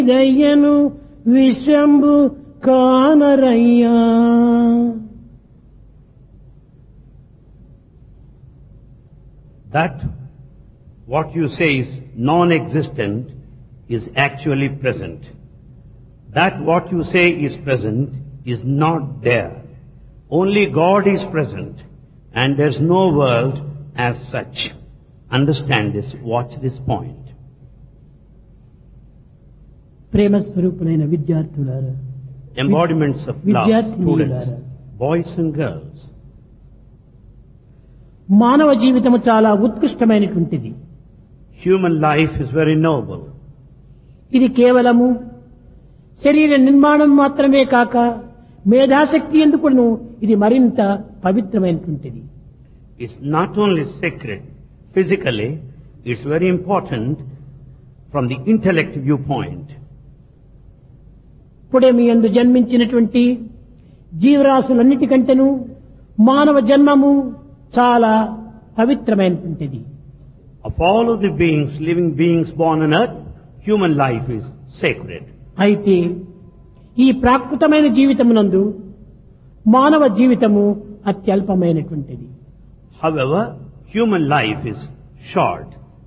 దయ్యను విశ్వంబు కానరయ్యా. That what you say is non-existent is actually present. That what you say is present is not there. Only God is present and there's no world as such. Understand this, watch this point. ప్రేమ స్వరూపులైన విద్యార్థులారా, Embodiments of love, విద్యార్థినీయులారా, students, boys and girls. మానవ జీవితము చాలా ఉత్కృష్టమైనటువంటిది. Human life is very noble. ఇది కేవలము శరీర నిర్మాణం మాత్రమే కాక మేధాశక్తి ఎందుకును ఇది మరింత పవిత్రమైనటువంటిది. It's not only sacred physically, it's very important from the intellect viewpoint. ఇప్పుడే మీ యందు జన్మించినటువంటి జీవరాశులన్నిటికంటేను మానవ జన్మము చాలా పవిత్రమైనటువంటిది. Of all of the beings, living beings born on earth, human life is sacred. అయితే ఈ ప్రాకృతమైన జీవితమునందు మానవ జీవితము అత్యల్పమైనటువంటిది. However, human life is short.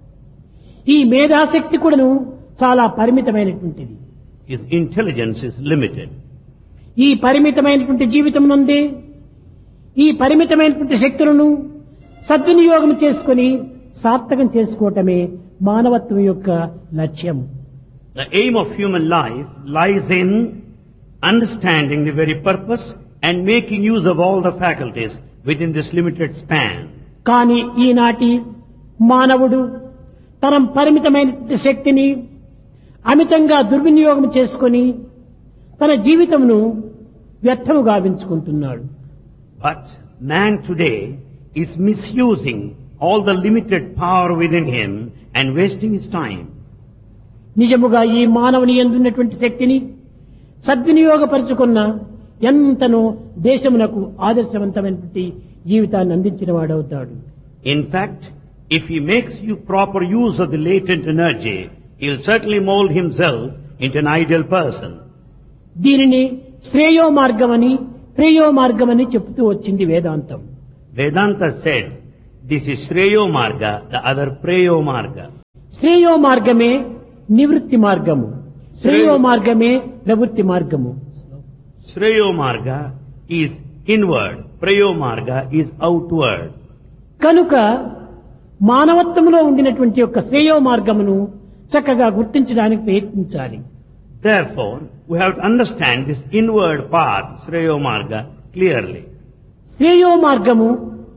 ఈ మేధాశక్తి కూడాను చాలా పరిమితమైనటువంటిది. His intelligence is limited. ఈ పరిమితమైనటువంటి జీవితం నందే ఈ పరిమితమైనటువంటి శక్తులను సద్వినియోగం చేసుకొని సార్థకం చేసుకోవటమే మానవత్వం యొక్క లక్ష్యం. The aim of human life lies in understanding the very purpose and making use of all the faculties within this limited span. కానీ ఈనాటి మానవుడు తన పరిమితమైనటువంటి శక్తిని అమితంగా దుర్వినియోగం చేసుకొని తన జీవితమును వ్యర్థము గావించుకుంటున్నాడు. But man today is misusing all the limited power within him and wasting his time. నిజముగా ఈ మానవుని యందున్నటువంటి శక్తిని సద్వినియోగపరుచుకున్న ఎంతనో దేశమునకు ఆదర్శవంతమైనటువంటి జీవితాన్ని అందించిన వాడవుతాడు. In fact, if he makes you proper use of the latent energy, he'll certainly mold himself into an ideal person. దీనిని శ్రేయో మార్గమని ప్రేయో మార్గమని చెప్తూ వచ్చింది వేదాంతం. Vedanta said, this is Shreyo Marga, the other Preyo Marga. శ్రేయో మార్గమే నివృత్తి మార్గము, శ్రేయో మార్గమే ప్రవృత్తి మార్గము. Shreyo Marga is inward, Preyo Marga is outward. కనుక మానవత్వంలో ఉండినటువంటి యొక్క శ్రేయో మార్గమును చక్కగా గుర్తించడానికి ప్రయత్నించాలి. Therefore, we have to understand this inward path, Shreyo Marga, clearly. శ్రేయో మార్గము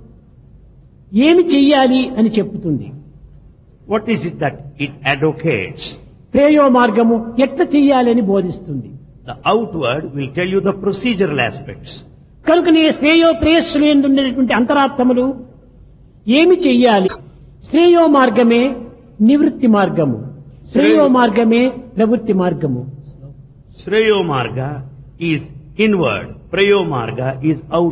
ఏమి చెయ్యాలి అని చెప్పుతుంది. What is it that it advocates? ప్రేయో మార్గము ఎట్లా చెయ్యాలి అని బోధిస్తుంది. The outward will tell you the procedural aspects. కనుకనే శ్రేయో ప్రేయస్సులు ఉండేటువంటి అంతరాత్మములు ఏమి చెయ్యాలి? శ్రేయో మార్గమే నివృత్తి మార్గము, శ్రేయో మార్గమే ప్రవృత్తి మార్గము. Shreyo Marga is inward, Preyo Marga is outward.